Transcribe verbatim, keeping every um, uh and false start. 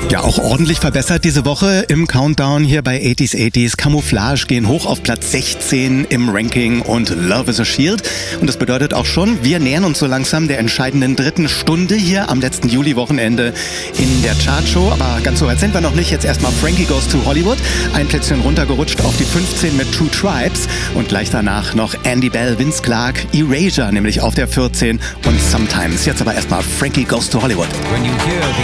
Ja, auch ordentlich verbessert diese Woche im Countdown hier bei achtziger achtziger. Camouflage gehen hoch auf Platz sechzehn im Ranking und Love is a Shield. Und das bedeutet auch schon, wir nähern uns so langsam der entscheidenden dritten Stunde hier am letzten Juli-Wochenende in der Chartshow. Aber ganz so weit sind wir noch nicht. Jetzt erstmal Frankie Goes to Hollywood. Ein Plätzchen runtergerutscht auf die fünfzehn mit Two Tribes. Und gleich danach noch Andy Bell, Vince Clarke, Erasure, nämlich auf der vierzehn und Sometimes. Jetzt aber erstmal Frankie Goes to Hollywood.